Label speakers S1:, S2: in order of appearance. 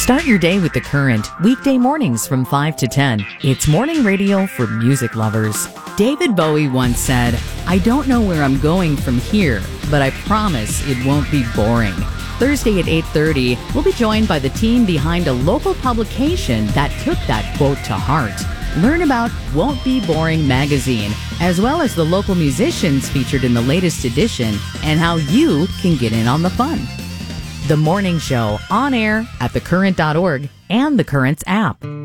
S1: Start your day with The Current, weekday mornings from 5 to 10. It's morning radio for music lovers. David Bowie once said, "I don't know where I'm going from here, but I promise it won't be boring." Thursday at 8:30, we'll be joined by the team behind a local publication that took that quote to heart. Learn about Won't Be Boring magazine, as well as the local musicians featured in the latest edition, and how you can get in on the fun. The Morning Show, on air at thecurrent.org and The Current's app.